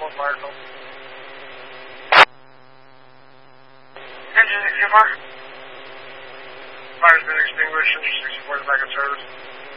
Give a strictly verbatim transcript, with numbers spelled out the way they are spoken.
four fire call. Engine sixty-four. Fire's been extinguished. Engine sixty-four is back in service.